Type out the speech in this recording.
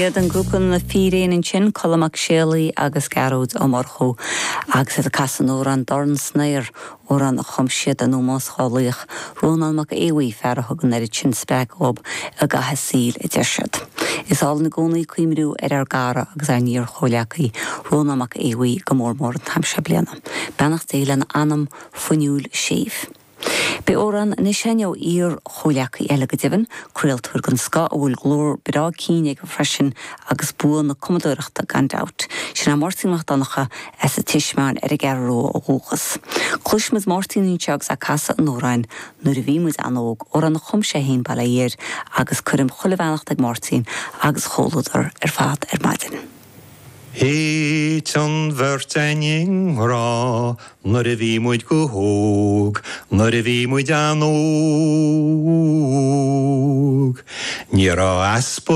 Iad an grúpan na fíréin in sin Colmach Shelley agus Garrod ó Morchó agus a casan ó an Dorn Sneir ó an chumsiad an ómás chálaíoch Rónalmach éhaí fear a thugan ar sin spec ob a gathe síl i deisiad. Is all na gcónaí cuimriú ar gara agus ar níor choleacaí Rónalmach éhaí go mór an tamse bliana. Benach déile an anam funiúil séif. Be óran na séneo ír choleacaí eile go diban, cruiltúir gan sca óhfuil glór bedá cíine go freisin agus buan na comadúireachta gan dat. Sin a Martinach Donacha as a tiismeán ar a garró ó gúchas. Clúismas Martin teags a casa an órain nuair a bhímuid anóg ó an na chumse héin bailla éir agus chuirim choleheannacht ag Martin agus cholúdar ar fad ar maidin. Hét an bhirtening rá, nuair a bhí muid go hóg, nuair a bhí muid anóg. Ní rá aspa